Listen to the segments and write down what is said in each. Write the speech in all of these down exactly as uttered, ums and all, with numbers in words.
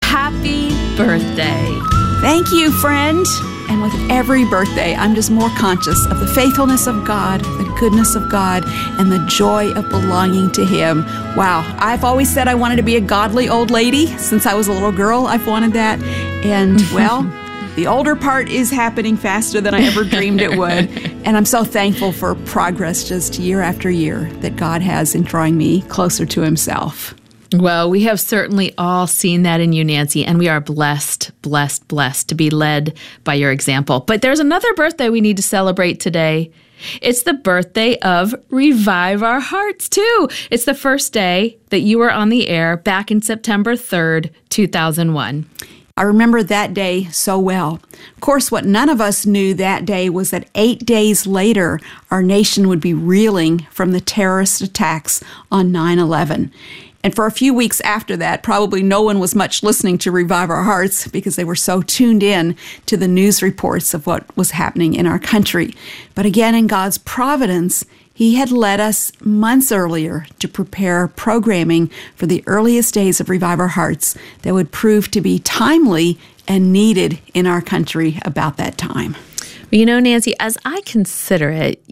happy birthday. Thank you, friend. And with every birthday, I'm just more conscious of the faithfulness of God, the goodness of God, and the joy of belonging to Him. Wow, I've always said I wanted to be a godly old lady. Since I was a little girl, I've wanted that. And, well, the older part is happening faster than I ever dreamed it would. And I'm so thankful for progress just year after year that God has in drawing me closer to Himself. Well, we have certainly all seen that in you, Nancy, and we are blessed, blessed, blessed to be led by your example. But there's another birthday we need to celebrate today. It's the birthday of Revive Our Hearts, too. It's the first day that you were on the air back in September third, two thousand one. I remember that day so well. Of course, what none of us knew that day was that eight days later, our nation would be reeling from the terrorist attacks on nine eleven. And for a few weeks after that, probably no one was much listening to Revive Our Hearts because they were so tuned in to the news reports of what was happening in our country. But again, in God's providence, He had led us months earlier to prepare programming for the earliest days of Revive Our Hearts that would prove to be timely and needed in our country about that time. You know, Nancy, as I consider it,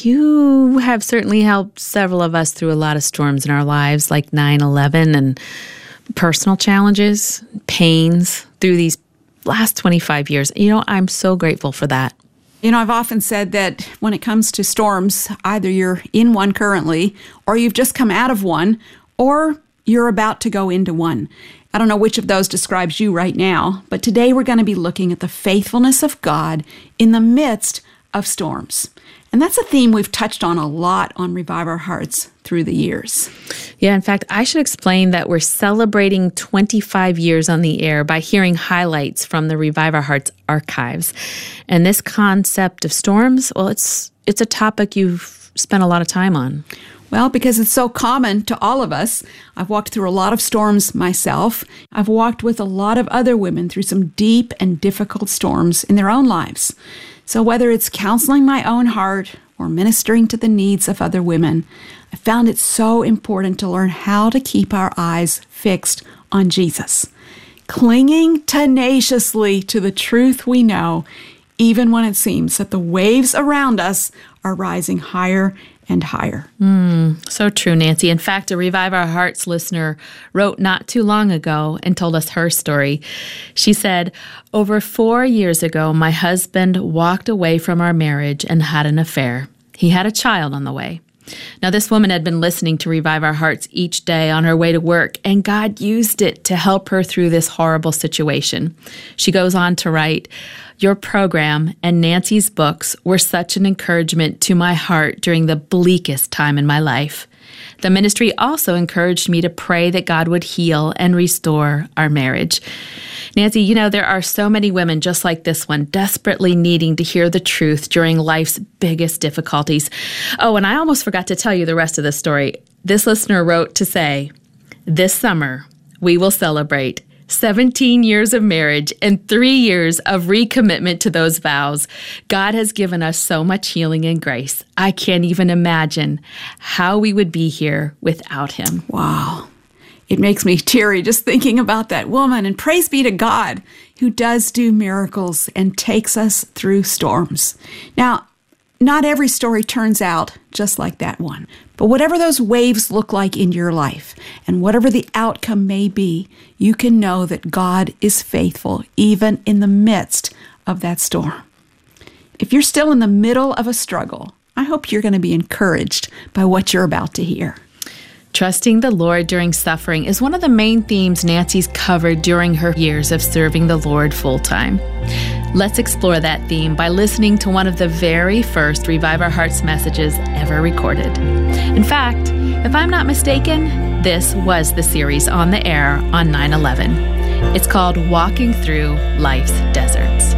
you have certainly helped several of us through a lot of storms in our lives, like nine eleven and personal challenges, pains through these last twenty-five years. You know, I'm so grateful for that. You know, I've often said that when it comes to storms, either you're in one currently, or you've just come out of one, or you're about to go into one. I don't know which of those describes you right now, but today we're going to be looking at the faithfulness of God in the midst of storms. And that's a theme we've touched on a lot on Revive Our Hearts through the years. Yeah, in fact, I should explain that we're celebrating twenty-five years on the air by hearing highlights from the Revive Our Hearts archives. And this concept of storms, well, it's it's a topic you've spent a lot of time on. Well, because it's so common to all of us. I've walked through a lot of storms myself. I've walked with a lot of other women through some deep and difficult storms in their own lives. So whether it's counseling my own heart or ministering to the needs of other women, I found it so important to learn how to keep our eyes fixed on Jesus, clinging tenaciously to the truth we know, even when it seems that the waves around us are rising higher and higher. Mm, so true, Nancy. In fact, a Revive Our Hearts listener wrote not too long ago and told us her story. She said, over four years ago, my husband walked away from our marriage and had an affair. He had a child on the way. Now, this woman had been listening to Revive Our Hearts each day on her way to work, and God used it to help her through this horrible situation. She goes on to write, your program and Nancy's books were such an encouragement to my heart during the bleakest time in my life. The ministry also encouraged me to pray that God would heal and restore our marriage. Nancy, you know, there are so many women just like this one, desperately needing to hear the truth during life's biggest difficulties. Oh, and I almost forgot to tell you the rest of the story. This listener wrote to say, this summer, we will celebrate seventeen years of marriage and three years of recommitment to those vows. God has given us so much healing and grace. I can't even imagine how we would be here without Him. Wow. It makes me teary just thinking about that woman. And praise be to God who does do miracles and takes us through storms. Now, not every story turns out just like that one. But whatever those waves look like in your life, and whatever the outcome may be, you can know that God is faithful even in the midst of that storm. If you're still in the middle of a struggle, I hope you're going to be encouraged by what you're about to hear. Trusting the Lord during suffering is one of the main themes Nancy's covered during her years of serving the Lord full-time. Let's explore that theme by listening to one of the very first Revive Our Hearts messages ever recorded. In fact, if I'm not mistaken, this was the series on the air on nine eleven. It's called Walking Through Life's Deserts.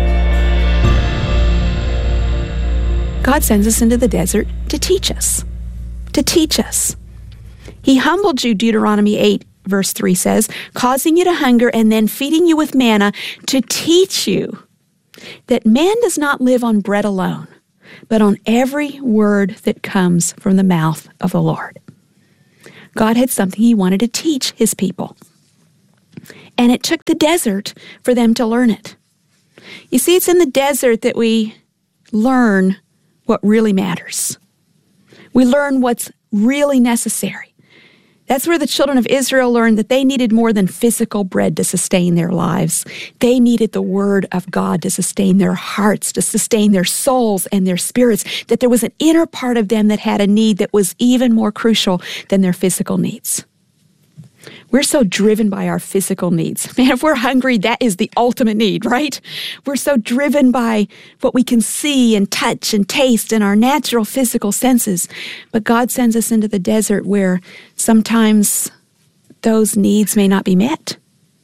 God sends us into the desert to teach us. To teach us. He humbled you, Deuteronomy eight, verse three says, causing you to hunger and then feeding you with manna to teach you that man does not live on bread alone, but on every word that comes from the mouth of the Lord. God had something He wanted to teach His people. And it took the desert for them to learn it. You see, it's in the desert that we learn what really matters. We learn what's really necessary. That's where the children of Israel learned that they needed more than physical bread to sustain their lives. They needed the Word of God to sustain their hearts, to sustain their souls and their spirits, that there was an inner part of them that had a need that was even more crucial than their physical needs. We're so driven by our physical needs. Man, if we're hungry, that is the ultimate need, right? We're so driven by what we can see and touch and taste in our natural physical senses. But God sends us into the desert where sometimes those needs may not be met.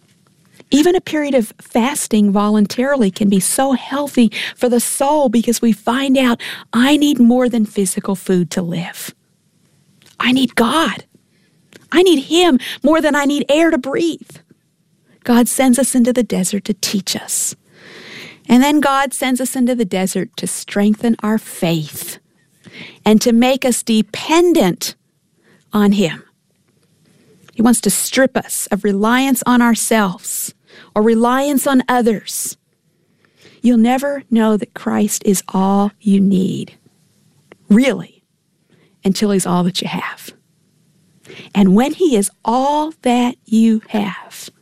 Even a period of fasting voluntarily can be so healthy for the soul because we find out I need more than physical food to live. I need God. I need Him more than I need air to breathe. God sends us into the desert to teach us. And then God sends us into the desert to strengthen our faith and to make us dependent on Him. He wants to strip us of reliance on ourselves or reliance on others. You'll never know that Christ is all you need, really, until He's all that you have. And when He is all that you have,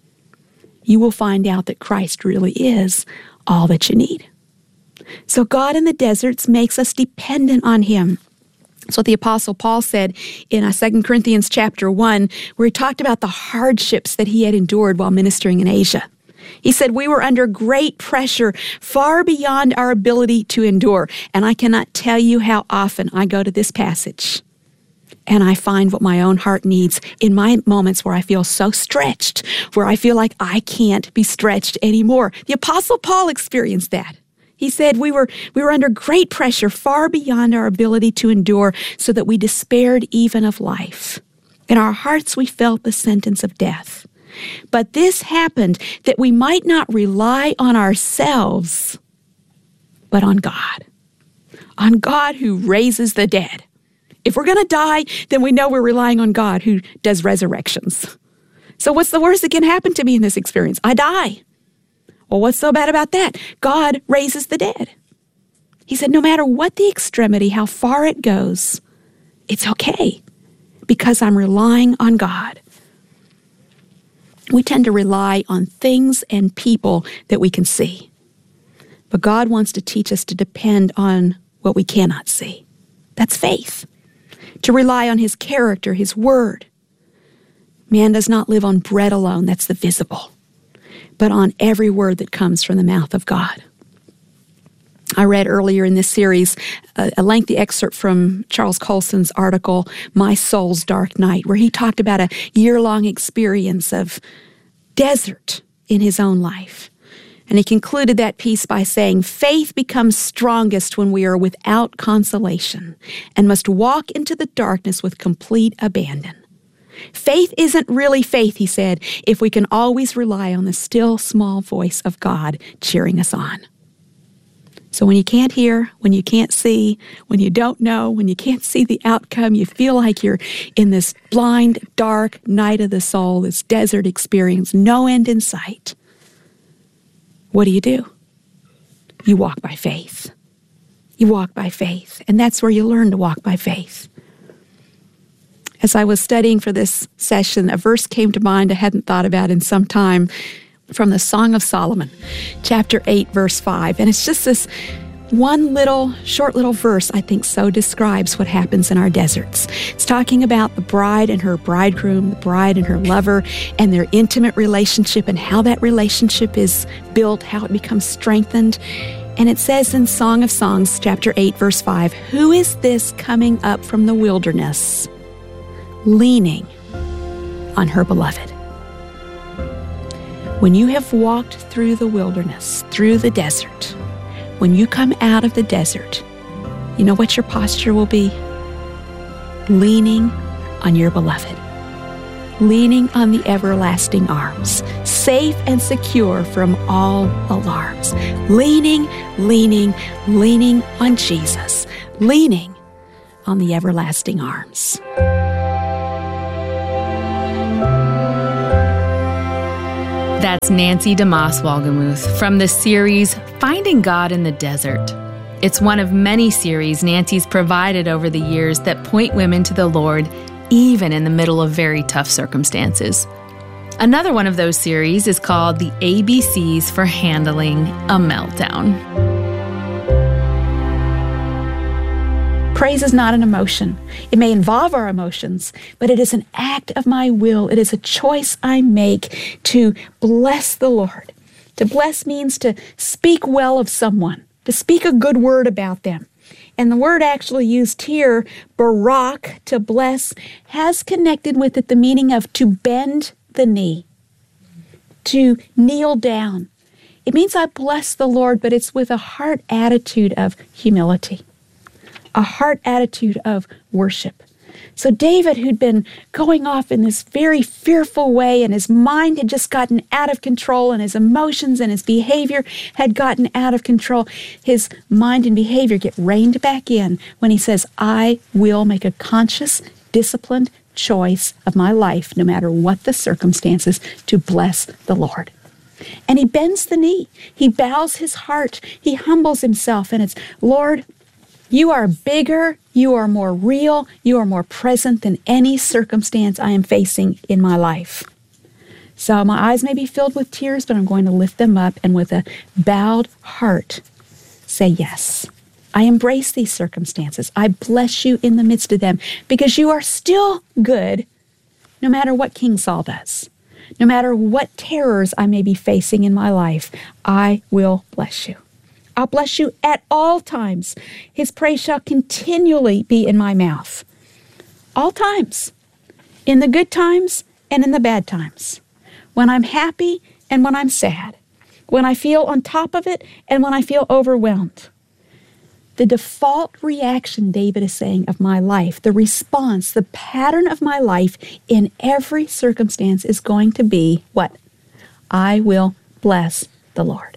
you will find out that Christ really is all that you need. So God in the deserts makes us dependent on Him. That's what the Apostle Paul said in uh, Second Corinthians chapter one, where he talked about the hardships that he had endured while ministering in Asia. He said, we were under great pressure, far beyond our ability to endure. And I cannot tell you how often I go to this passage and I find what my own heart needs in my moments where I feel so stretched, where I feel like I can't be stretched anymore. The Apostle Paul experienced that. He said we were we were under great pressure, far beyond our ability to endure, so that we despaired even of life. In our hearts we felt the sentence of death. But this happened that we might not rely on ourselves, but on God. On God who raises the dead. If we're going to die, then we know we're relying on God who does resurrections. So what's the worst that can happen to me in this experience? I die. Well, what's so bad about that? God raises the dead. He said, no matter what the extremity, how far it goes, it's okay because I'm relying on God. We tend to rely on things and people that we can see. But God wants to teach us to depend on what we cannot see. That's faith. To rely on His character, His word. Man does not live on bread alone, that's the visible, but on every word that comes from the mouth of God. I read earlier in this series a, a lengthy excerpt from Charles Colson's article, My Soul's Dark Night, where he talked about a year-long experience of desert in his own life. And he concluded that piece by saying, faith becomes strongest when we are without consolation and must walk into the darkness with complete abandon. Faith isn't really faith, he said, if we can always rely on the still small voice of God cheering us on. So when you can't hear, when you can't see, when you don't know, when you can't see the outcome, you feel like you're in this blind, dark night of the soul, this desert experience, no end in sight. What do you do? You walk by faith. You walk by faith, and that's where you learn to walk by faith. As I was studying for this session, a verse came to mind I hadn't thought about in some time from the Song of Solomon, chapter eight, verse five. And it's just this one little, short little verse I think so describes what happens in our deserts. It's talking about the bride and her bridegroom, the bride and her lover, and their intimate relationship and how that relationship is built, how it becomes strengthened. And it says in Song of Songs, chapter eight, verse five, who is this coming up from the wilderness, leaning on her beloved? When you have walked through the wilderness, through the desert, when you come out of the desert, you know what your posture will be? Leaning on your beloved. Leaning on the everlasting arms, safe and secure from all alarms. Leaning, leaning, leaning on Jesus. Leaning on the everlasting arms. That's Nancy DeMoss Wolgemuth from the series Finding God in the Desert. It's one of many series Nancy's provided over the years that point women to the Lord, even in the middle of very tough circumstances. Another one of those series is called The A B Cs for Handling a Meltdown. Praise is not an emotion. It may involve our emotions, but it is an act of my will. It is a choice I make to bless the Lord. To bless means to speak well of someone, to speak a good word about them. And the word actually used here, barak, to bless, has connected with it the meaning of to bend the knee, to kneel down. It means I bless the Lord, but it's with a heart attitude of humility, a heart attitude of worship. So David, who'd been going off in this very fearful way, and his mind had just gotten out of control, and his emotions and his behavior had gotten out of control, his mind and behavior get reined back in when he says, I will make a conscious, disciplined choice of my life, no matter what the circumstances, to bless the Lord. And he bends the knee. He bows his heart. He humbles himself, and it's, Lord, you are bigger, you are more real, you are more present than any circumstance I am facing in my life. So my eyes may be filled with tears, but I'm going to lift them up and with a bowed heart say yes. I embrace these circumstances. I bless you in the midst of them because you are still good no matter what King Saul does. No matter what terrors I may be facing in my life, I will bless you. I'll bless you at all times. His praise shall continually be in my mouth. All times. In the good times and in the bad times. When I'm happy and when I'm sad. When I feel on top of it and when I feel overwhelmed. The default reaction, David is saying, of my life, the response, the pattern of my life in every circumstance is going to be what? I will bless the Lord.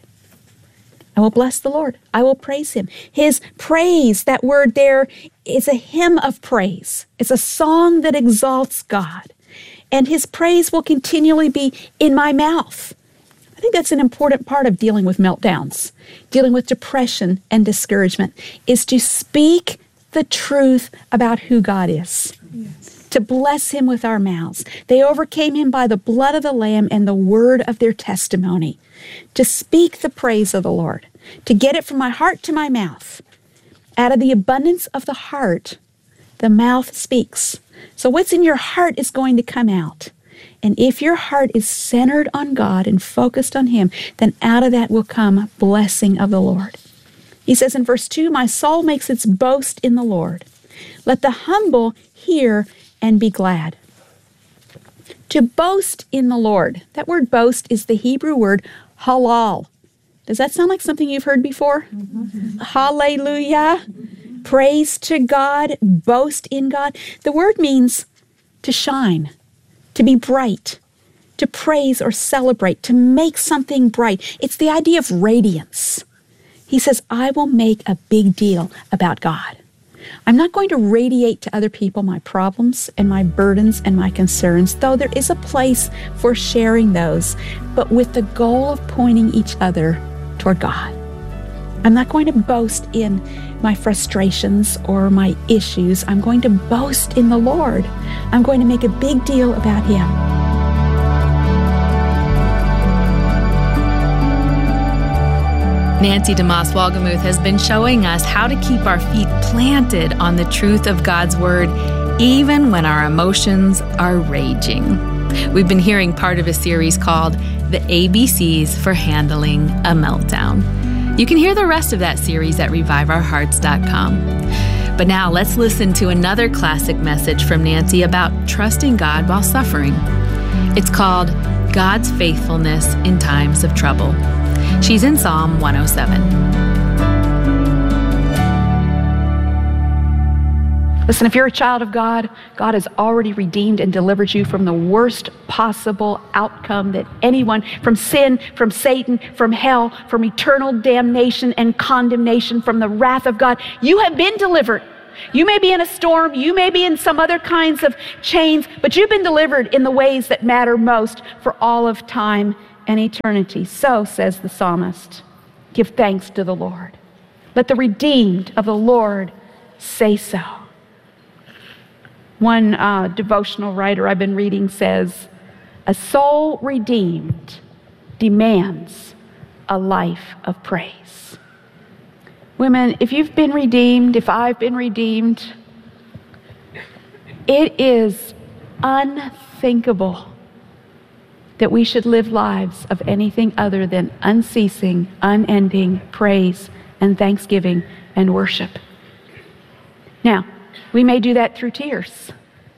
I will bless the Lord. I will praise him. His praise, that word there, is a hymn of praise. It's a song that exalts God. And his praise will continually be in my mouth. I think that's an important part of dealing with meltdowns, dealing with depression and discouragement, is to speak the truth about who God is. Yes. To bless him with our mouths. They overcame him by the blood of the Lamb and the word of their testimony. To speak the praise of the Lord, to get it from my heart to my mouth. Out of the abundance of the heart, the mouth speaks. So what's in your heart is going to come out. And if your heart is centered on God and focused on him, then out of that will come blessing of the Lord. He says in verse two, my soul makes its boast in the Lord. Let the humble hear and be glad. To boast in the Lord. That word boast is the Hebrew word halal. Does that sound like something you've heard before? Mm-hmm. Hallelujah. Mm-hmm. Praise to God. Boast in God. The word means to shine, to be bright, to praise or celebrate, to make something bright. It's the idea of radiance. He says, I will make a big deal about God. I'm not going to radiate to other people my problems and my burdens and my concerns, though there is a place for sharing those, but with the goal of pointing each other toward God. I'm not going to boast in my frustrations or my issues. I'm going to boast in the Lord. I'm going to make a big deal about him. Nancy DeMoss Wolgemuth has been showing us how to keep our feet planted on the truth of God's Word, even when our emotions are raging. We've been hearing part of a series called The A B Cs for Handling a Meltdown. You can hear the rest of that series at revive our hearts dot com. But now let's listen to another classic message from Nancy about trusting God while suffering. It's called God's Faithfulness in Times of Trouble. She's in Psalm one oh seven. Listen, if you're a child of God, God has already redeemed and delivered you from the worst possible outcome that anyone, from sin, from Satan, from hell, from eternal damnation and condemnation, from the wrath of God. You have been delivered. You may be in a storm, you may be in some other kinds of chains, but you've been delivered in the ways that matter most for all of time and eternity. So, says the psalmist, give thanks to the Lord. Let the redeemed of the Lord say so. One uh, devotional writer I've been reading says, a soul redeemed demands a life of praise. Women, if you've been redeemed, if I've been redeemed, it is unthinkable that we should live lives of anything other than unceasing, unending praise and thanksgiving and worship. Now, we may do that through tears.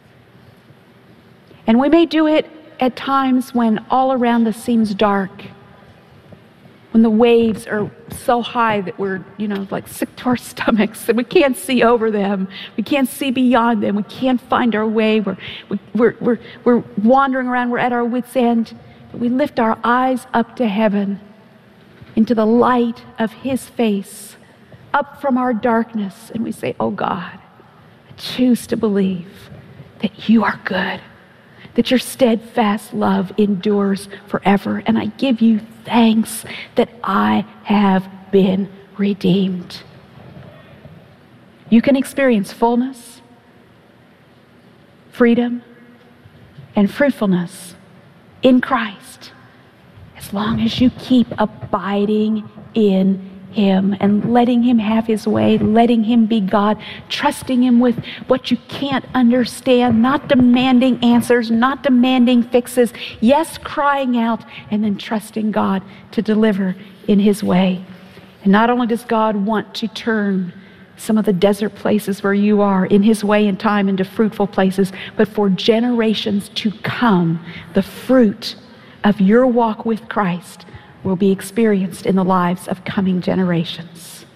And we may do it at times when all around us seems dark, when the waves are so high that we're, you know, like sick to our stomachs and we can't see over them. We can't see beyond them. We can't find our way. We're, we're, we're, we're wandering around. We're at our wits' end. But we lift our eyes up to heaven, into the light of His face, up from our darkness, and we say, oh God, I choose to believe that you are good, that your steadfast love endures forever. And I give you thanks that I have been redeemed. You can experience fullness, freedom, and fruitfulness in Christ as long as you keep abiding in Him and letting Him have His way, letting Him be God, trusting Him with what you can't understand, not demanding answers, not demanding fixes, yes, crying out, and then trusting God to deliver in His way. And not only does God want to turn some of the desert places where you are in His way and time into fruitful places, but for generations to come, the fruit of your walk with Christ will be experienced in the lives of coming generations.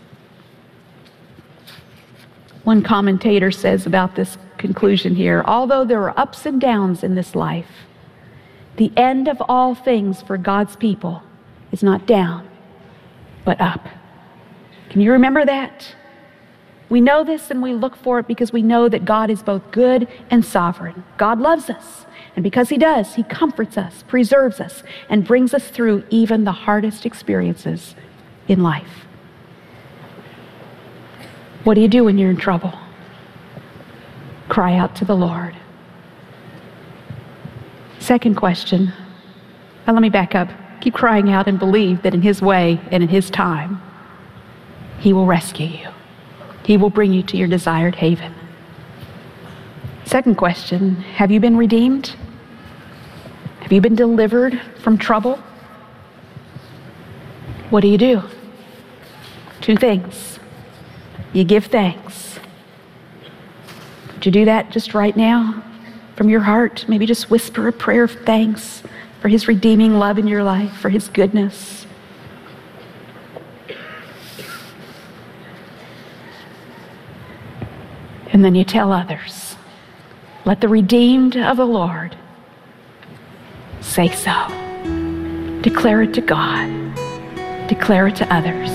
One commentator says about this conclusion here, although there are ups and downs in this life, the end of all things for God's people is not down, but up. Can you remember that? We know this and we look for it because we know that God is both good and sovereign. God loves us. And because He does, He comforts us, preserves us, and brings us through even the hardest experiences in life. What do you do when you're in trouble? Cry out to the Lord. Second question. Now let me back up. Keep crying out and believe that in His way and in His time, He will rescue you. He will bring you to your desired haven. Second question, have you been redeemed? Have you been delivered from trouble? What do you do? Two things. You give thanks. Would you do that just right now from your heart? Maybe just whisper a prayer of thanks for His redeeming love in your life, for His goodness. And then you tell others, let the redeemed of the Lord say so. Declare it to God. Declare it to others.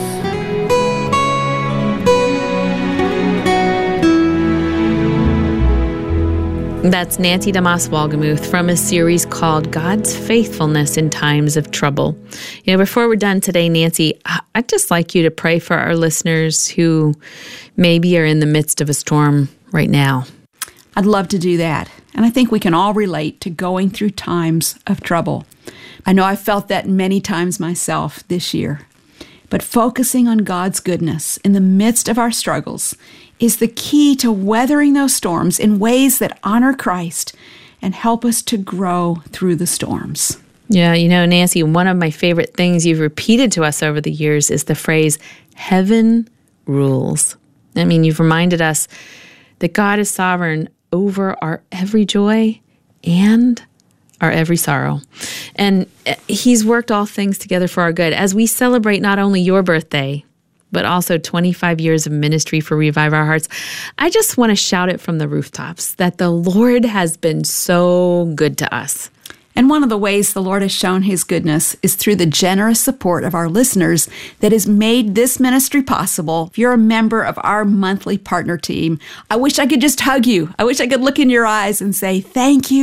That's Nancy DeMoss Wolgemuth from a series called God's Faithfulness in Times of Trouble. You know, before we're done today, Nancy, I'd just like you to pray for our listeners who maybe are in the midst of a storm right now. I'd love to do that. And I think we can all relate to going through times of trouble. I know I've felt that many times myself this year. But focusing on God's goodness in the midst of our struggles is the key to weathering those storms in ways that honor Christ and help us to grow through the storms. Yeah, you know, Nancy, one of my favorite things you've repeated to us over the years is the phrase, heaven rules. I mean, you've reminded us that God is sovereign over our every joy and our every sorrow. And He's worked all things together for our good. As we celebrate not only your birthday, but also twenty-five years of ministry for Revive Our Hearts, I just want to shout it from the rooftops that the Lord has been so good to us. And one of the ways the Lord has shown His goodness is through the generous support of our listeners that has made this ministry possible. If you're a member of our monthly partner team, I wish I could just hug you. I wish I could look in your eyes and say, thank you,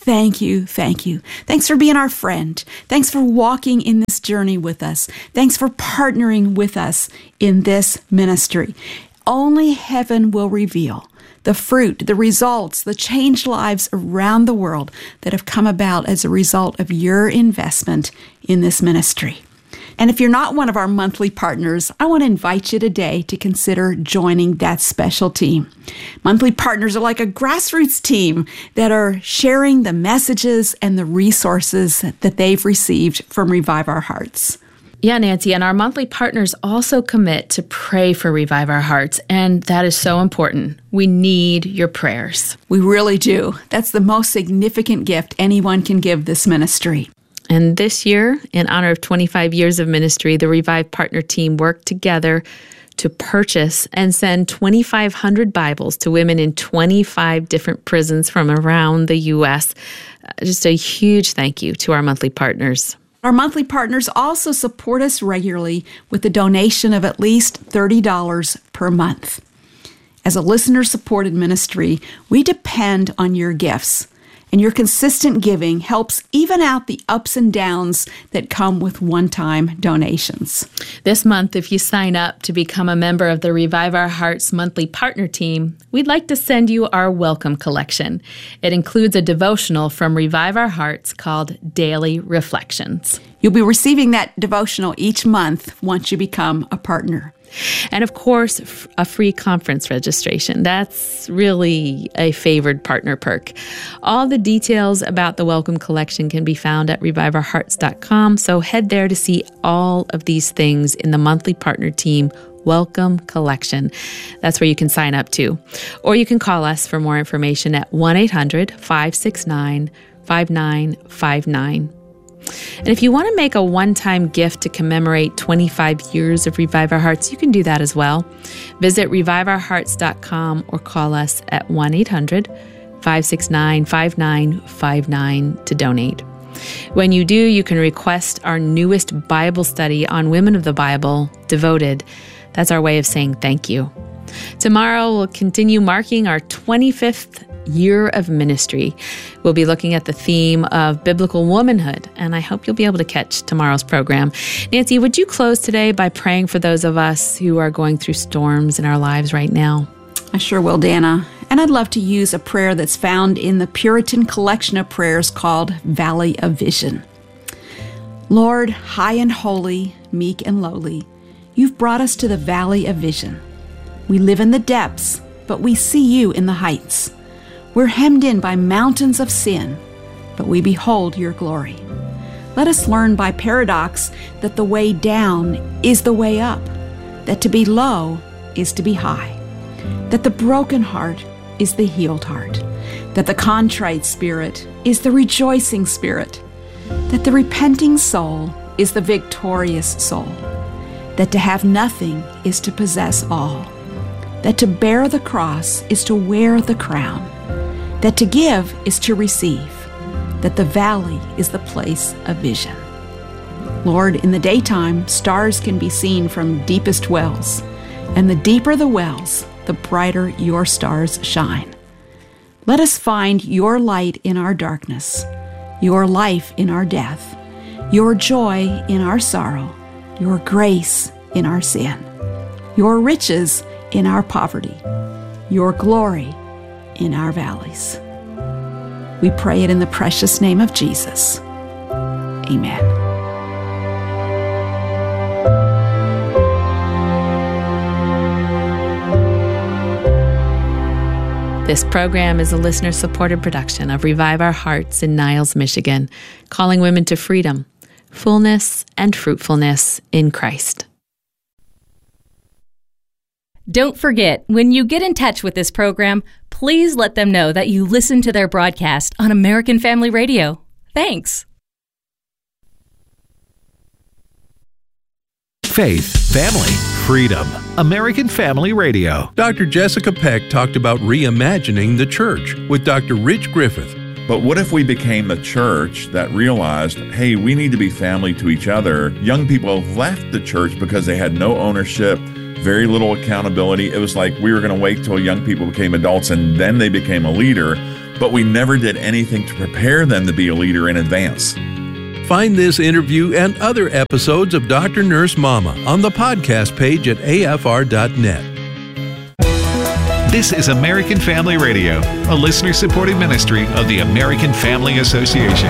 thank you, thank you. Thanks for being our friend. Thanks for walking in this journey with us. Thanks for partnering with us in this ministry. Only heaven will reveal the fruit, the results, the changed lives around the world that have come about as a result of your investment in this ministry. And if you're not one of our monthly partners, I want to invite you today to consider joining that special team. Monthly partners are like a grassroots team that are sharing the messages and the resources that they've received from Revive Our Hearts. Yeah, Nancy, and our monthly partners also commit to pray for Revive Our Hearts, and that is so important. We need your prayers. We really do. That's the most significant gift anyone can give this ministry. And this year, in honor of twenty-five years of ministry, the Revive Partner Team worked together to purchase and send twenty-five hundred Bibles to women in twenty-five different prisons from around the U S Just a huge thank you to our monthly partners. Our monthly partners also support us regularly with a donation of at least thirty dollars per month. As a listener-supported ministry, we depend on your gifts, and your consistent giving helps even out the ups and downs that come with one-time donations. This month, if you sign up to become a member of the Revive Our Hearts monthly partner team, we'd like to send you our welcome collection. It includes a devotional from Revive Our Hearts called Daily Reflections. You'll be receiving that devotional each month once you become a partner. And of course, a free conference registration. That's really a favored partner perk. All the details about the welcome collection can be found at revive our hearts dot com. So head there to see all of these things in the monthly partner team welcome collection. That's where you can sign up too. Or you can call us for more information at one eight hundred, five six nine, five nine five nine. And if you want to make a one-time gift to commemorate twenty-five years of Revive Our Hearts, you can do that as well. Visit revive our hearts dot com or call us at one eight hundred, five six nine, five nine five nine to donate. When you do, you can request our newest Bible study on Women of the Bible, Devoted. That's our way of saying thank you. Tomorrow, we'll continue marking our twenty-fifth year of ministry. We'll be looking at the theme of biblical womanhood, and I hope you'll be able to catch tomorrow's program. Nancy, would you close today by praying for those of us who are going through storms in our lives right now? I sure will, Dana. And I'd love to use a prayer that's found in the Puritan collection of prayers called Valley of Vision. Lord, high and holy, meek and lowly, you've brought us to the Valley of Vision. We live in the depths, but we see you in the heights. We're hemmed in by mountains of sin, but we behold your glory. Let us learn by paradox that the way down is the way up, that to be low is to be high, that the broken heart is the healed heart, that the contrite spirit is the rejoicing spirit, that the repenting soul is the victorious soul, that to have nothing is to possess all, that to bear the cross is to wear the crown, that to give is to receive, that the valley is the place of vision. Lord, in the daytime, stars can be seen from deepest wells, and the deeper the wells, the brighter your stars shine. Let us find your light in our darkness, your life in our death, your joy in our sorrow, your grace in our sin, your riches in our poverty, your glory in our valleys. We pray it in the precious name of Jesus. Amen. This program is a listener-supported production of Revive Our Hearts in Niles, Michigan, calling women to freedom, fullness, and fruitfulness in Christ. Don't forget, when you get in touch with this program, please let them know that you listen to their broadcast on American Family Radio. Thanks. Faith, family, freedom. American Family Radio. Doctor Jessica Peck talked about reimagining the church with Doctor Rich Griffith. But what if we became a church that realized, hey, we need to be family to each other? Young people left the church because they had no ownership, very little accountability. It was like we were going to wait till young people became adults and then they became a leader. but we never did anything to prepare them to be a leader in advance. Find this interview and other episodes of Doctor Nurse Mama on the podcast page at A F R dot net. This is American Family Radio, a listener-supported ministry of the American Family Association.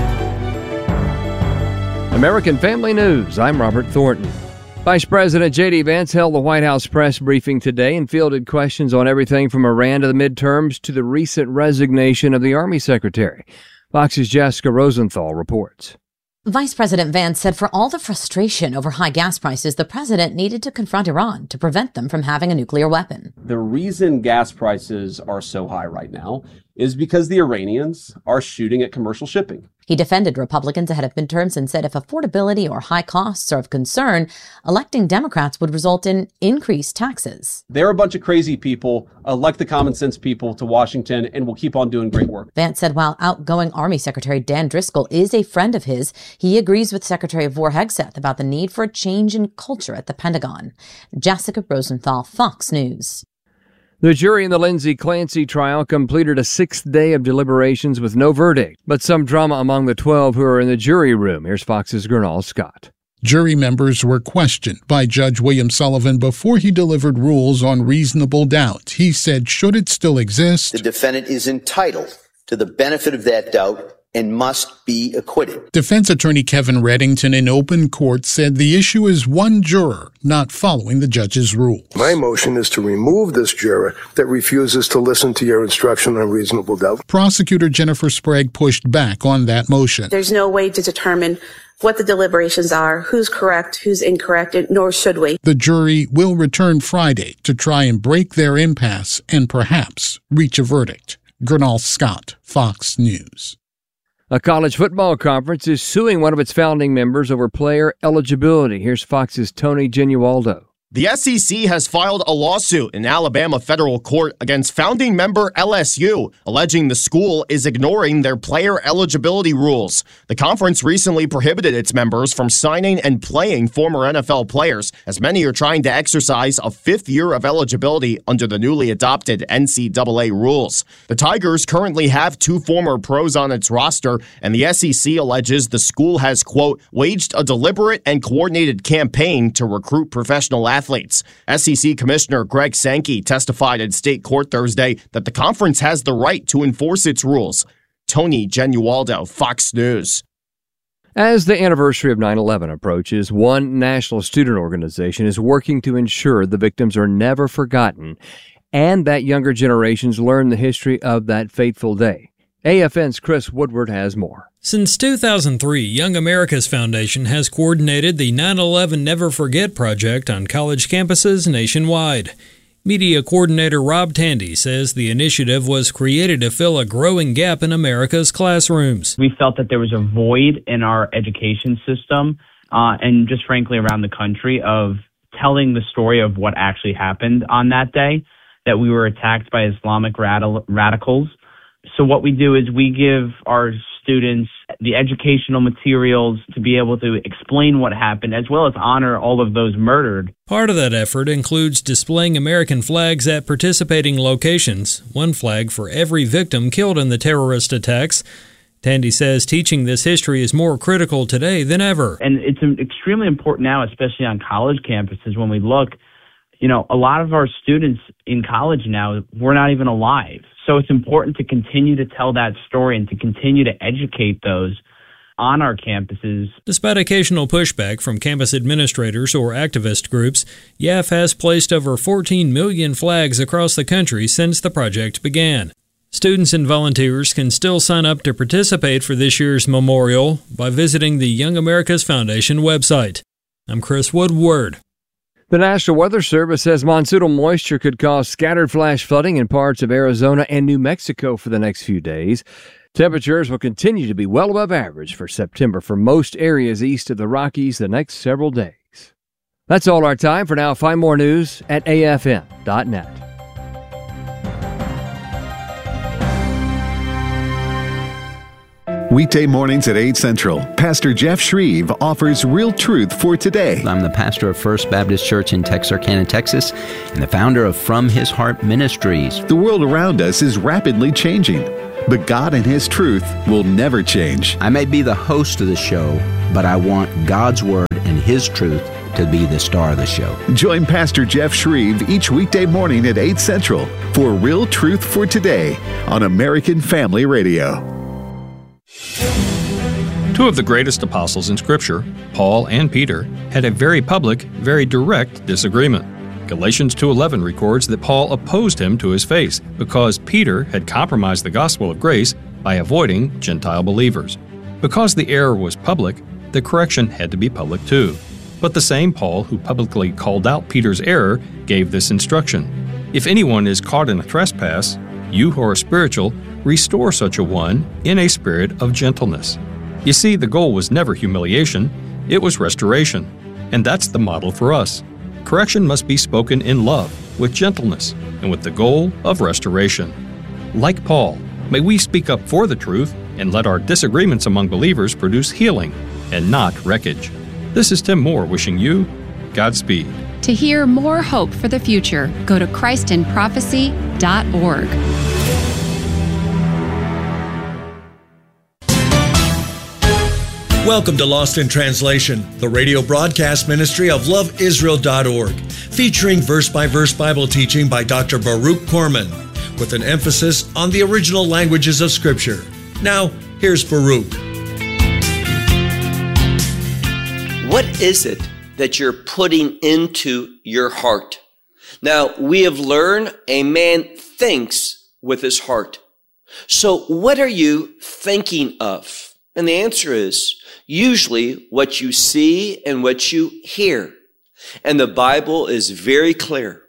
American Family News, I'm Robert Thornton. Vice President J D. Vance held the White House press briefing today and fielded questions on everything from Iran to the midterms to the recent resignation of the Army Secretary. Fox's Jessica Rosenthal reports. Vice President Vance said for all the frustration over high gas prices, the president needed to confront Iran to prevent them from having a nuclear weapon. The reason gas prices are so high right now is because the Iranians are shooting at commercial shipping. He defended Republicans ahead of midterms and said if affordability or high costs are of concern, electing Democrats would result in increased taxes. They're a bunch of crazy people, elect the common sense people to Washington, and will keep on doing great work. Vance said while outgoing Army Secretary Dan Driscoll is a friend of his, he agrees with Secretary of War Hegseth about the need for a change in culture at the Pentagon. Jessica Rosenthal, Fox News. The jury in the Lindsay Clancy trial completed a sixth day of deliberations with no verdict, but some drama among the twelve who are in the jury room. Here's Fox's Gernal Scott. Jury members were questioned by Judge William Sullivan before he delivered rules on reasonable doubt. He said, should it still exist, the defendant is entitled to the benefit of that doubt and must be acquitted. Defense attorney Kevin Reddington in open court said the issue is one juror not following the judge's rule. My motion is to remove this juror that refuses to listen to your instruction on reasonable doubt. Prosecutor Jennifer Sprague pushed back on that motion. There's no way to determine what the deliberations are, who's correct, who's incorrect, nor should we. The jury will return Friday to try and break their impasse and perhaps reach a verdict. Gernal Scott, Fox News. A college football conference is suing one of its founding members over player eligibility. Here's Fox's Tony Genualdo. The S E C has filed a lawsuit in Alabama federal court against founding member L S U, alleging the school is ignoring their player eligibility rules. The conference recently prohibited its members from signing and playing former N F L players, as many are trying to exercise a fifth year of eligibility under the newly adopted N C double A rules. The Tigers currently have two former pros on its roster, and the S E C alleges the school has, quote, waged a deliberate and coordinated campaign to recruit professional athletes. Athletes. S E C Commissioner Greg Sankey testified in state court Thursday that the conference has the right to enforce its rules. Tony Genualdo, Fox News. As the anniversary of nine eleven approaches, one national student organization is working to ensure the victims are never forgotten and that younger generations learn the history of that fateful day. A F N's Chris Woodward has more. Since two thousand three, Young America's Foundation has coordinated the nine eleven Never Forget project on college campuses nationwide. Media coordinator Rob Tandy says the initiative was created to fill a growing gap in America's classrooms. We felt that there was a void in our education system uh, and just frankly around the country of telling the story of what actually happened on that day, that we were attacked by Islamic radi- radicals. So what we do is we give our students the educational materials to be able to explain what happened, as well as honor all of those murdered. Part of that effort includes displaying American flags at participating locations, one flag for every victim killed in the terrorist attacks. Tandy says teaching this history is more critical today than ever. And it's extremely important now, especially on college campuses, when we look, you know, a lot of our students in college now, we're not even alive. So it's important to continue to tell that story and to continue to educate those on our campuses. Despite occasional pushback from campus administrators or activist groups, Y A F has placed over fourteen million flags across the country since the project began. Students and volunteers can still sign up to participate for this year's memorial by visiting the Young America's Foundation website. I'm Chris Woodward. The National Weather Service says monsoonal moisture could cause scattered flash flooding in parts of Arizona and New Mexico for the next few days. Temperatures will continue to be well above average for September for most areas east of the Rockies the next several days. That's all our time for now. Find more news at A F N dot net. Weekday mornings at eight Central, Pastor Jeff Shreve offers real truth for today. I'm the pastor of First Baptist Church in Texarkana, Texas, and the founder of From His Heart Ministries. The world around us is rapidly changing. But God and His truth will never change. I may be the host of the show, but I want God's Word and His truth to be the star of the show. Join Pastor Jeff Shreve each weekday morning at eight Central for Real Truth for Today on American Family Radio. Two of the greatest apostles in Scripture, Paul and Peter, had a very public, very direct disagreement. Galatians two eleven records that Paul opposed him to his face because Peter had compromised the gospel of grace by avoiding Gentile believers. Because the error was public, the correction had to be public too. But the same Paul who publicly called out Peter's error gave this instruction. If anyone is caught in a trespass, you who are spiritual, restore such a one in a spirit of gentleness. You see, the goal was never humiliation, it was restoration. And that's the model for us. Correction must be spoken in love, with gentleness, and with the goal of restoration. Like Paul, may we speak up for the truth and let our disagreements among believers produce healing and not wreckage. This is Tim Moore wishing you Godspeed. To hear more hope for the future, go to Christ in Prophecy dot org. Welcome to Lost in Translation, the radio broadcast ministry of love israel dot org, featuring verse-by-verse Bible teaching by Doctor Baruch Korman, with an emphasis on the original languages of Scripture. Now, here's Baruch. What is it that you're putting into your heart? Now, we have learned a man thinks with his heart. So what are you thinking of? And the answer is usually what you see and what you hear. And the Bible is very clear.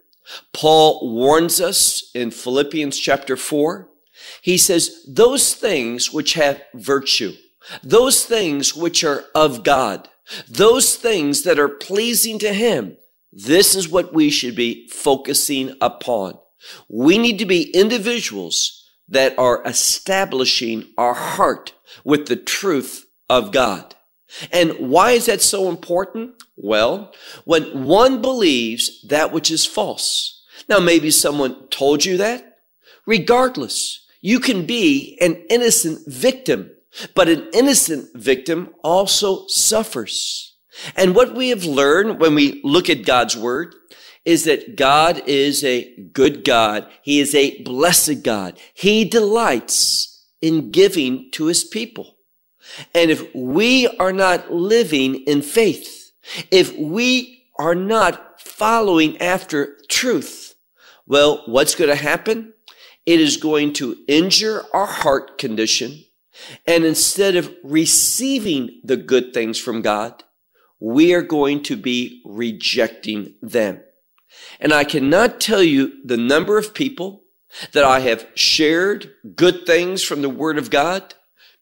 Paul warns us in Philippians chapter four. He says, those things which have virtue, those things which are of God, those things that are pleasing to Him, this is what we should be focusing upon. We need to be individuals that are establishing our heart with the truth of God. And why is that so important? Well, when one believes that which is false. Now, maybe someone told you that. Regardless, you can be an innocent victim, but an innocent victim also suffers. And what we have learned when we look at God's Word is that God is a good God. He is a blessed God. He delights in giving to His people. And if we are not living in faith, if we are not following after truth, well, what's going to happen? It is going to injure our heart condition. And instead of receiving the good things from God, we are going to be rejecting them. And I cannot tell you the number of people that I have shared good things from the Word of God,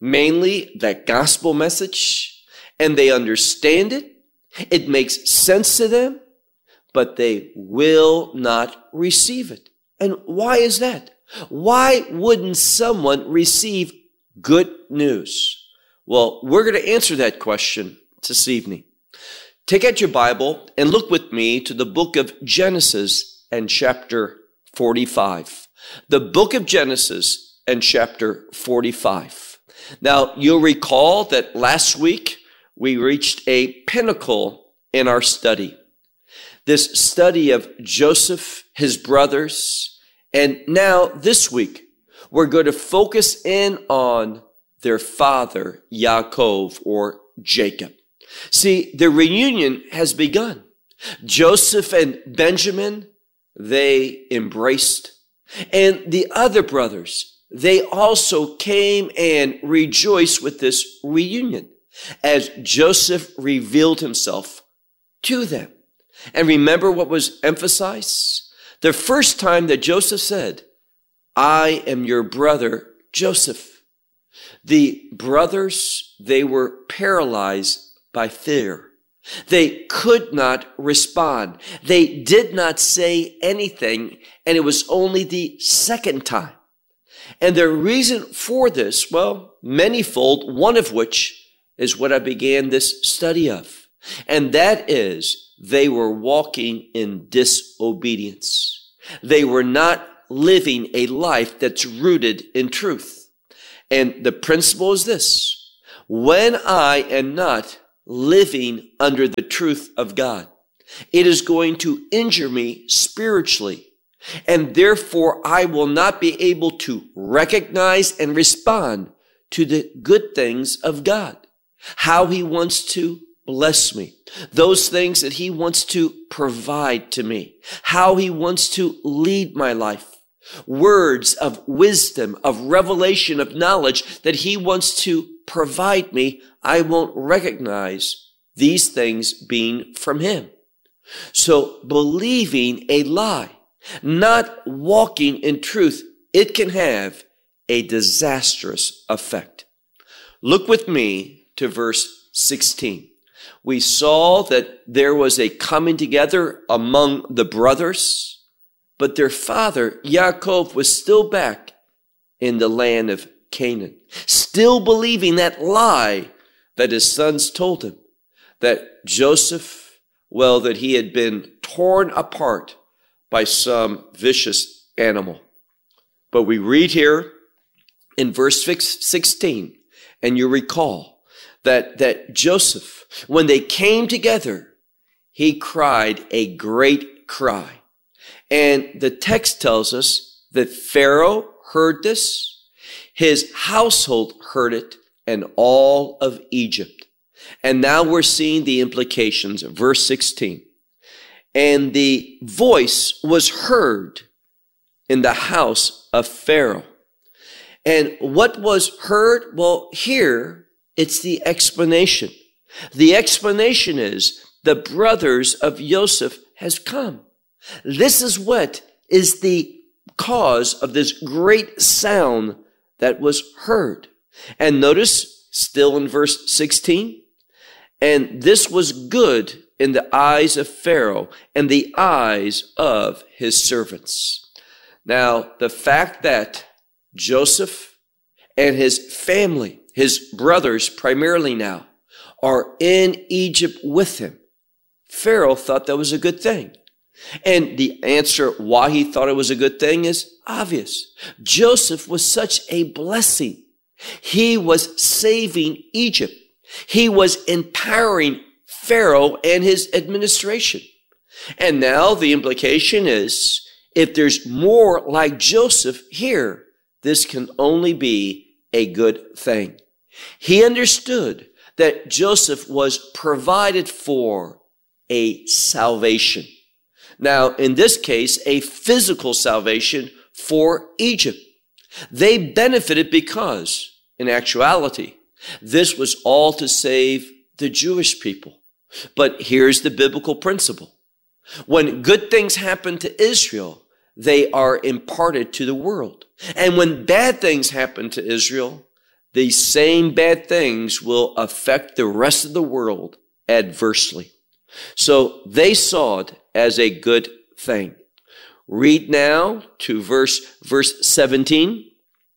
mainly that gospel message, and they understand it. It makes sense to them, but they will not receive it. And why is that? Why wouldn't someone receive good news? Well, we're going to answer that question this evening. Take out your Bible and look with me to the book of Genesis and chapter forty-five. The book of Genesis and chapter forty-five. Now, you'll recall that last week we reached a pinnacle in our study. This study of Joseph, his brothers, and now this week we're going to focus in on their father, Yaakov, or Jacob. See, the reunion has begun. Joseph and Benjamin, they embraced. And the other brothers, they also came and rejoiced with this reunion as Joseph revealed himself to them. And remember what was emphasized? The first time that Joseph said, I am your brother, Joseph. The brothers, they were paralyzed by fear. They could not respond. They did not say anything, and it was only the second time. And the reason for this, well, manyfold, one of which is what I began this study of. And that is, they were walking in disobedience. They were not living a life that's rooted in truth. And the principle is this: when I am not living under the truth of God, it is going to injure me spiritually. And therefore, I will not be able to recognize and respond to the good things of God, how he wants to bless me, those things that he wants to provide to me, how he wants to lead my life, words of wisdom, of revelation, of knowledge that he wants to provide me. I won't recognize these things being from him. So believing a lie, not walking in truth, it can have a disastrous effect. Look with me to verse sixteen. We saw that there was a coming together among the brothers, but their father, Yaakov, was still back in the land of Canaan, still believing that lie that his sons told him, that Joseph, well, that he had been torn apart by some vicious animal. But we read here in verse sixteen, and you recall that, that Joseph, when they came together, he cried a great cry. And the text tells us that Pharaoh heard this, his household heard it, and all of Egypt. And now we're seeing the implications of verse sixteen. And the voice was heard in the house of Pharaoh. And what was heard? Well, here it's the explanation. The explanation is the brothers of Joseph has come. This is what is the cause of this great sound that was heard. And notice, still in verse sixteen, and this was good in the eyes of Pharaoh and the eyes of his servants. Now, the fact that Joseph and his family, his brothers primarily now, are in Egypt with him, Pharaoh thought that was a good thing. And the answer why he thought it was a good thing is obvious. Joseph was such a blessing. He was saving Egypt. He was empowering Pharaoh and his administration. And now the implication is, if there's more like Joseph here, this can only be a good thing. He understood that Joseph was provided for a salvation. Now, in this case, a physical salvation for Egypt. They benefited because, in actuality, this was all to save the Jewish people. But here's the biblical principle. When good things happen to Israel, they are imparted to the world. And when bad things happen to Israel, these same bad things will affect the rest of the world adversely. So they saw it as a good thing. Read now to verse, verse seventeen.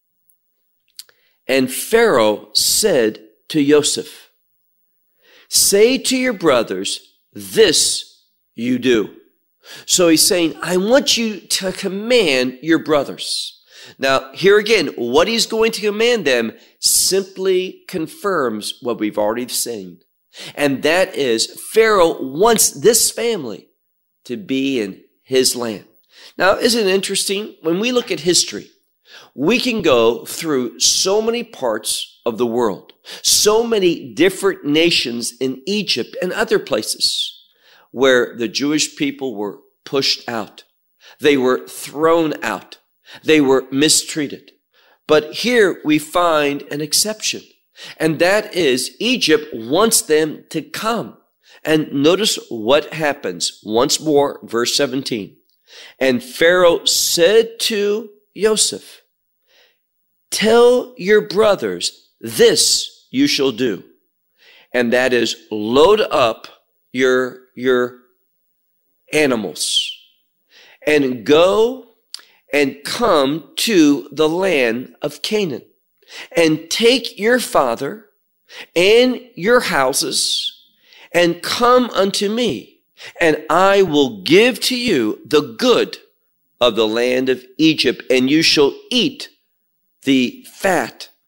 And Pharaoh said to Joseph, say to your brothers, this you do. So he's saying, I want you to command your brothers. Now, here again, what he's going to command them simply confirms what we've already seen. And that is, Pharaoh wants this family to be in his land. Now, isn't it interesting? When we look at history, we can go through so many parts of the world, so many different nations in Egypt and other places where the Jewish people were pushed out. They were thrown out. They were mistreated. But here we find an exception, and that is Egypt wants them to come. And notice what happens. Once more, verse seventeen. And Pharaoh said to Joseph, tell your brothers, this you shall do. And that is load up your, your animals and go and come to the land of Canaan and take your father and your houses and come unto me, and I will give to you the good of the land of Egypt, and you shall eat the fat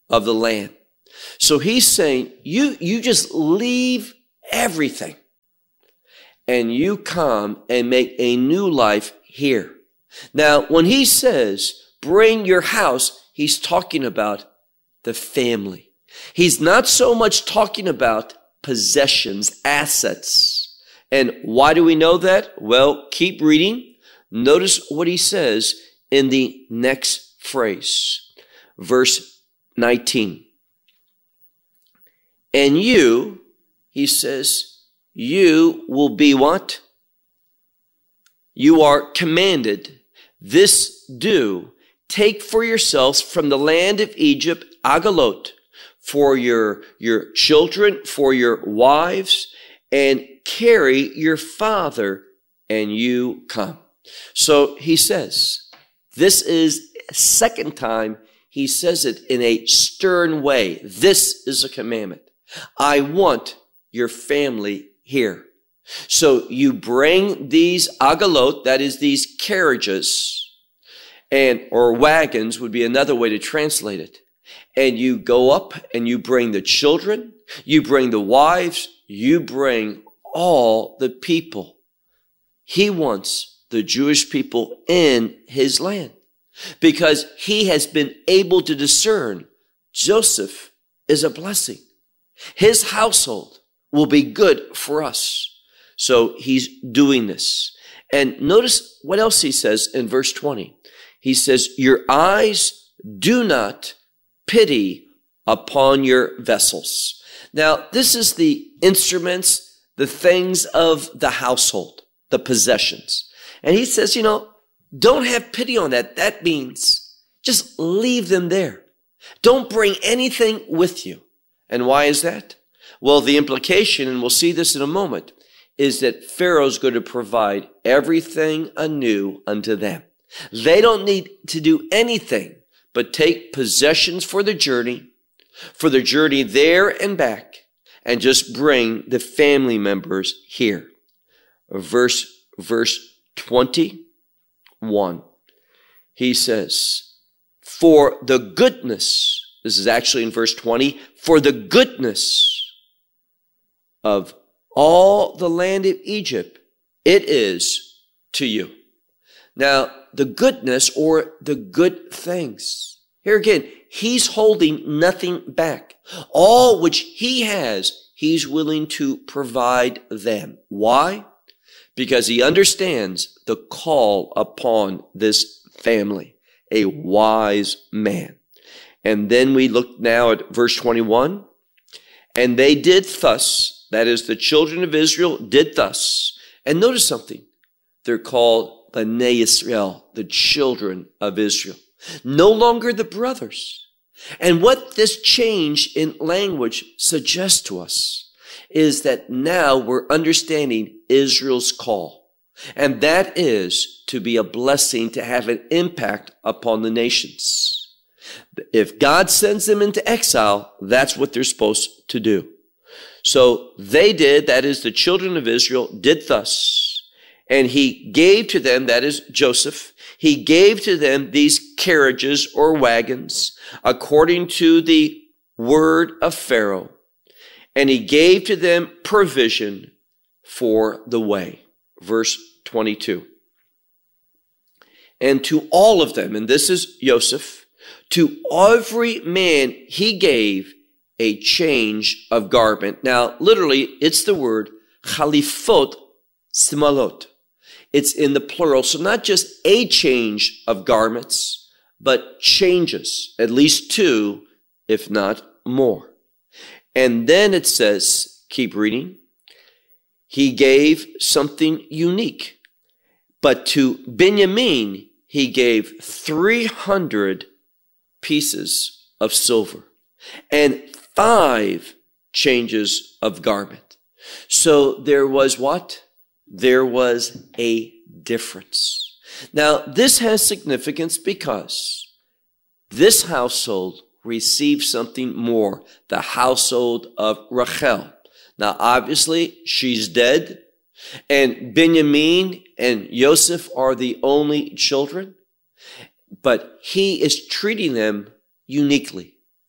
of the land. So he's saying, you, you just leave everything and you come and make a new life here. Now, when he says, bring your house, he's talking about the family. He's not so much talking about possessions, assets. And why do we know that? Well, keep reading. Notice what he says in the next phrase, verse nineteen. And you, he says, you will be what? You are commanded, this do, take for yourselves from the land of Egypt, agalot, for your, your children, for your wives, and carry your father, and you come. So he says, this is a second time he says it in a stern way. This is a commandment. I want your family here. So you bring these agalot, that is these carriages, and or wagons would be another way to translate it. And you go up and you bring the children, you bring the wives, you bring all the people. He wants the Jewish people in his land because he has been able to discern Joseph is a blessing. His household will be good for us. So he's doing this. And notice what else he says in verse twenty. He says, your eyes do not pity upon your vessels. Now, this is the instruments, the things of the household, the possessions. And he says, you know, don't have pity on that. That means just leave them there. Don't bring anything with you. And why is that? Well, the implication, and we'll see this in a moment, is that Pharaoh's going to provide everything anew unto them. They don't need to do anything but take possessions for the journey, for the journey there and back, and just bring the family members here. Verse, verse twenty-one, he says, for the goodness, this is actually in verse twenty, for the goodness of all the land of Egypt, it is to you. Now, the goodness or the good things. Here again, he's holding nothing back. All which he has, he's willing to provide them. Why? Because he understands the call upon this family. A wise man. And then we look now at verse twenty-one. And they did thus, that is, the children of Israel did thus. And notice something. They're called Bnei Yisrael, the children of Israel. No longer the brothers. And what this change in language suggests to us is that now we're understanding Israel's call. And that is to be a blessing, to have an impact upon the nations. If God sends them into exile, that's what they're supposed to do. So they did, that is, the children of Israel did thus. And he gave to them, that is Joseph, he gave to them these carriages or wagons according to the word of Pharaoh. And he gave to them provision for the way. Verse twenty-two. And to all of them, and this is Joseph, to every man he gave a change of garment. Now, literally, it's the word chalifot simalot. It's in the plural. So not just a change of garments, but changes, at least two, if not more. And then it says, keep reading, he gave something unique. But to Benjamin, he gave three hundred pieces of silver and five changes of garment. So there was what? There was a difference. Now, this has significance because this household received something more, the household of Rachel. Now, obviously, she's dead, and Benjamin and Joseph are the only children, but he is treating them uniquely.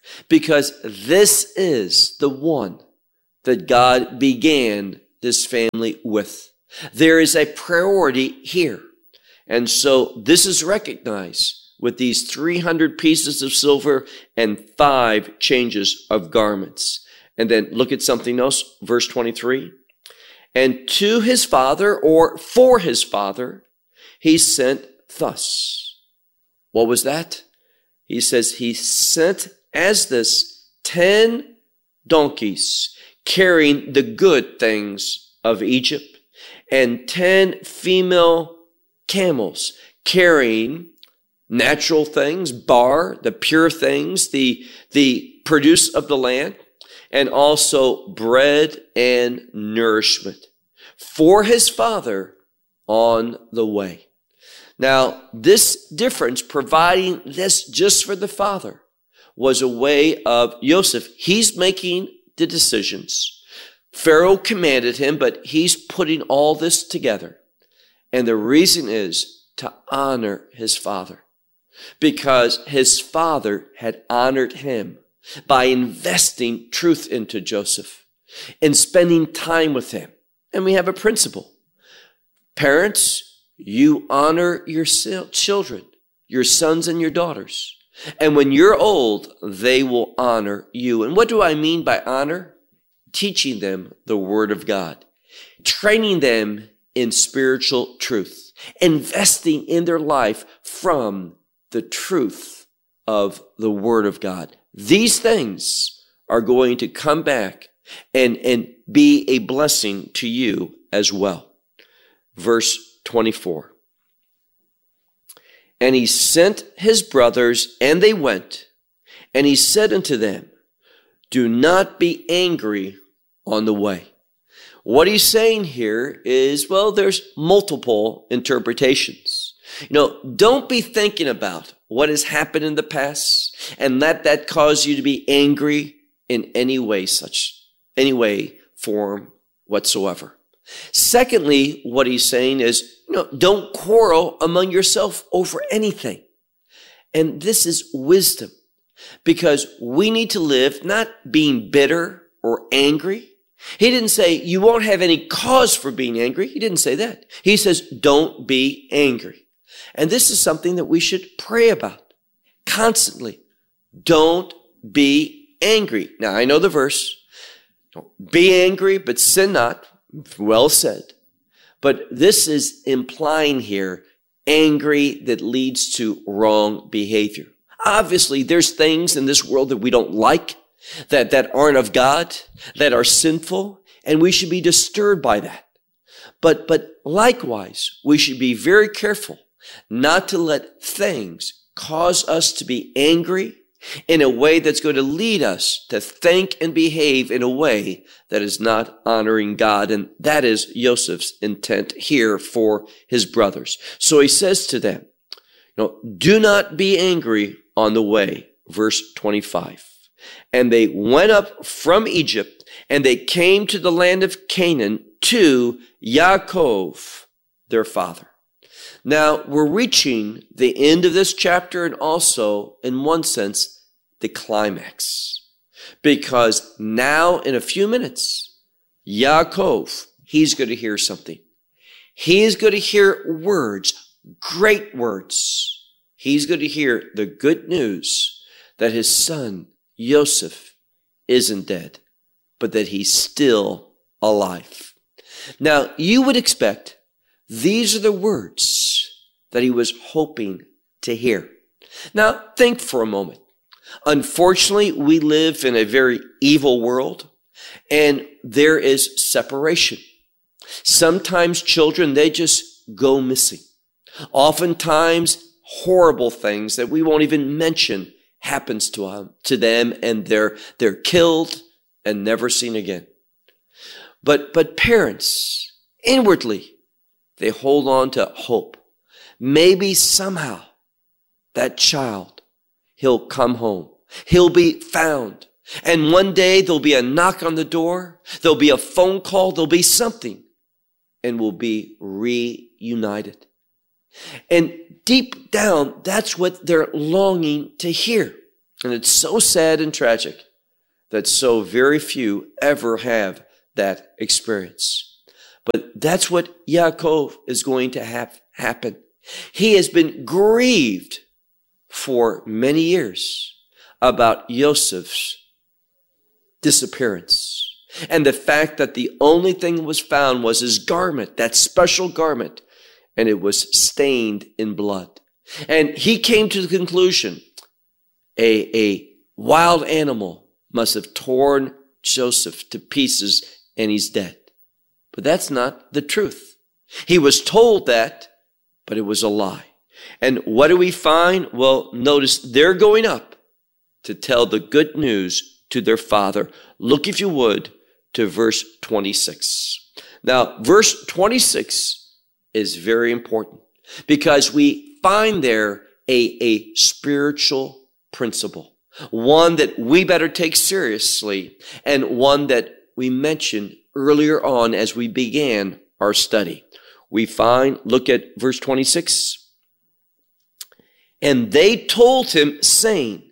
because this is the one that God began this family with. There is a priority here. And so this is recognized with these three hundred pieces of silver and five changes of garments. And then look at something else, verse twenty-three. And to his father, or for his father, he sent thus. What was that? He says he sent as this ten donkeys carrying the good things of Egypt, and ten female camels carrying natural things, bar, the pure things, the, the produce of the land, and also bread and nourishment for his father on the way. Now, this difference, providing this just for the father, was a way of Joseph. He's making the decisions. Pharaoh commanded him, but he's putting all this together. And the reason is to honor his father, because his father had honored him by investing truth into Joseph and spending time with him. And we have a principle. Parents, you honor your children, your sons and your daughters. And when you're old, they will honor you. And what do I mean by honor? Teaching them the Word of God, training them in spiritual truth, investing in their life from the truth of the Word of God. These things are going to come back and, and be a blessing to you as well. Verse twenty-four. And he sent his brothers, and they went, and he said unto them, do not be angry on the way. What he's saying here is, well, there's multiple interpretations. You know, don't be thinking about what has happened in the past and let that cause you to be angry in any way, such, any way, form whatsoever. Secondly, what he's saying is, you know, don't quarrel among yourself over anything. And this is wisdom, because we need to live not being bitter or angry. He didn't say you won't have any cause for being angry. He didn't say that. He says, don't be angry. And this is something that we should pray about constantly. Don't be angry. Now, I know the verse. Don't be angry, but sin not. Well said. But this is implying here angry that leads to wrong behavior. Obviously, there's things in this world that we don't like, that, that aren't of God, that are sinful, and we should be disturbed by that. But, but likewise, we should be very careful not to let things cause us to be angry in a way that's going to lead us to think and behave in a way that is not honoring God. And that is Joseph's intent here for his brothers. So he says to them, you know, do not be angry on the way. Verse twenty-five. And they went up from Egypt, and they came to the land of Canaan to Yaakov, their father. Now, we're reaching the end of this chapter, and also, in one sense, the climax. Because now, in a few minutes, Yaakov, he's going to hear something. He is going to hear words, great words. He's going to hear the good news that his son, Joseph, isn't dead, but that he's still alive. Now, you would expect these are the words that he was hoping to hear. Now, think for a moment. Unfortunately, we live in a very evil world, and there is separation. Sometimes children, they just go missing. Oftentimes, horrible things that we won't even mention happens to, um, to them, and they're, they're killed and never seen again. But, but parents, inwardly, they hold on to hope. Maybe somehow that child, he'll come home. He'll be found. And one day there'll be a knock on the door. There'll be a phone call. There'll be something. And we'll be reunited. And deep down, that's what they're longing to hear. And it's so sad and tragic that so very few ever have that experience. But that's what Yaakov is going to have happen. He has been grieved for many years about Joseph's disappearance. And the fact that the only thing that was found was his garment, that special garment, and it was stained in blood. And he came to the conclusion, a, a wild animal must have torn Joseph to pieces and he's dead. But that's not the truth. He was told that, but it was a lie. And what do we find? Well, notice they're going up to tell the good news to their father. Look, if you would, to verse twenty-six. Now, verse twenty-six is very important because we find there a, a spiritual principle, one that we better take seriously and one that we mentioned earlier on as we began our study. We find, look at verse twenty-six. And they told him, saying,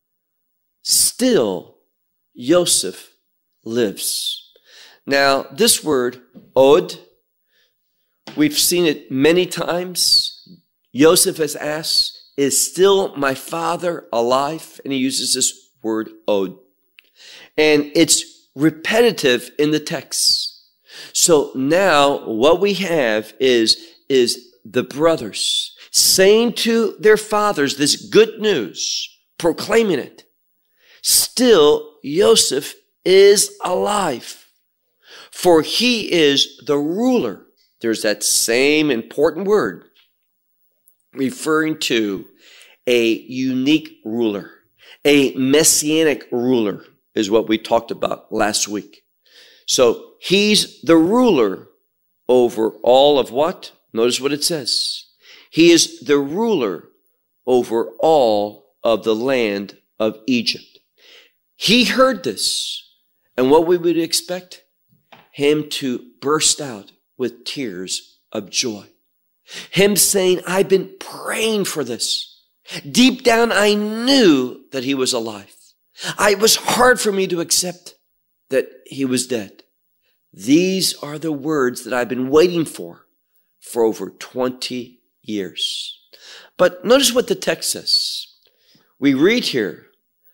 still Joseph lives. Now, this word, od, we've seen it many times. Joseph has asked, is still my father alive? And he uses this word, od. And it's repetitive in the text. So now what we have is, is the brothers saying to their fathers this good news, proclaiming it. Still, Joseph is alive, for he is the ruler. There's that same important word referring to a unique ruler, a messianic ruler is what we talked about last week. So he's the ruler over all of what? Notice what it says. He is the ruler over all of the land of Egypt. He heard this, and what we would expect? Him to burst out with tears of joy. Him saying, I've been praying for this. Deep down, I knew that he was alive. It was hard for me to accept that he was dead. These are the words that I've been waiting for for over twenty years. But notice what the text says. We read here,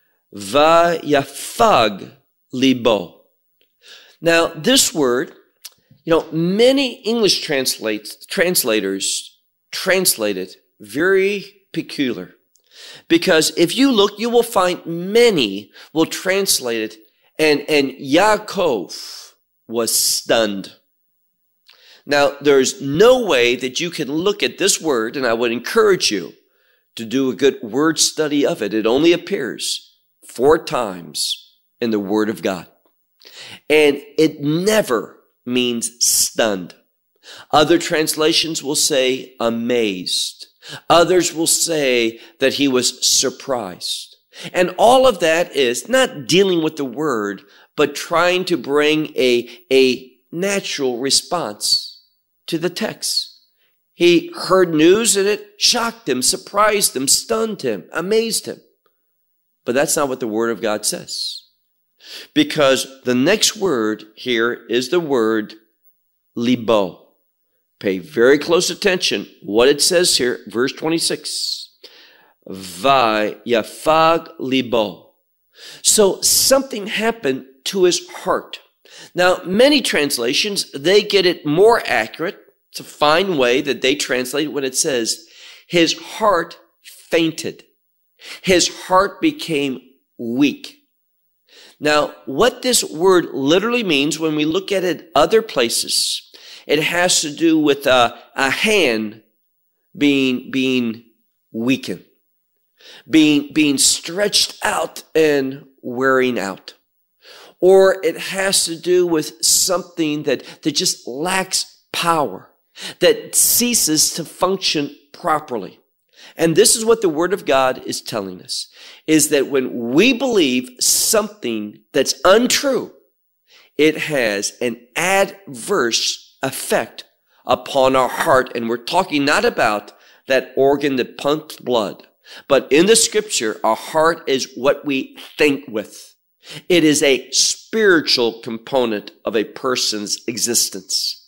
Vayafag libo. Now, this word, you know, many English translates, translators translate it very peculiar. Because if you look, you will find many will translate it, and, and Yaakov was stunned. Now, there's no way that you can look at this word, and I would encourage you to do a good word study of it. It only appears four times in the Word of God. And it never means stunned. Other translations will say amazed. Others will say that he was surprised. And all of that is not dealing with the word, but trying to bring a, a natural response to the text. He heard news and it shocked him, surprised him, stunned him, amazed him. But that's not what the Word of God says. Because the next word here is the word libo. Pay very close attention what it says here, verse twenty-six. Vayafag libo. So something happened to his heart. Now, many translations, they get it more accurate. It's a fine way that they translate when it says, his heart fainted. His heart became weak. Now, what this word literally means when we look at it other places, it has to do with a, a hand being, being weakened, being, being stretched out and wearing out. Or it has to do with something that, that just lacks power, that ceases to function properly. And this is what the Word of God is telling us, is that when we believe something that's untrue, it has an adverse effect upon our heart. And we're talking not about that organ that pumps blood, But in the scripture, our heart is what we think with. It is a spiritual component of a person's existence.